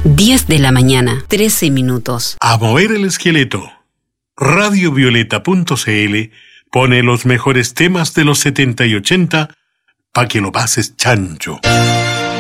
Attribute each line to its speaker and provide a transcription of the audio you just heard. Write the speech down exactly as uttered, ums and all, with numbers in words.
Speaker 1: diez de la mañana, trece minutos.
Speaker 2: A mover el esqueleto. radio violeta punto c l pone los mejores temas de los setenta y ochenta para que lo pases chancho.